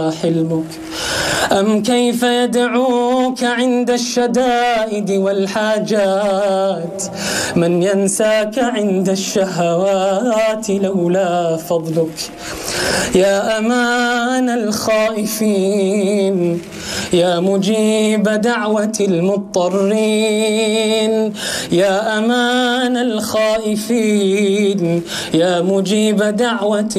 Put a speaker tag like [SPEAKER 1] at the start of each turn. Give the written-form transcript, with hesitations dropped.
[SPEAKER 1] حلمك؟ أم كيف يدعوك عند الشدائد والحاجات من ينساك عند الشهوات لولا فضلك؟ يا أمان الخائفين، يا مجيب دعوة المضطرين، يا أمان الخائفين، يا مجيب دعوة